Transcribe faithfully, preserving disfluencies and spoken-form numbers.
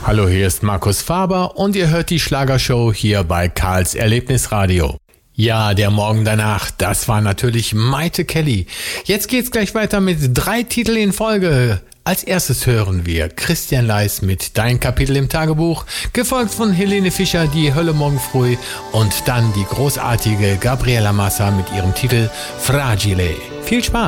Hallo, hier ist Markus Faber und ihr hört die Schlagershow hier bei Karls Erlebnisradio. Ja, der Morgen danach, das war natürlich Maite Kelly. Jetzt geht's gleich weiter mit drei Titeln in Folge. Als erstes hören wir Christian Leis mit Dein Kapitel im Tagebuch, gefolgt von Helene Fischer, Die Hölle morgen früh, und dann die großartige Gabriella Massa mit ihrem Titel Fragile. Viel Spaß!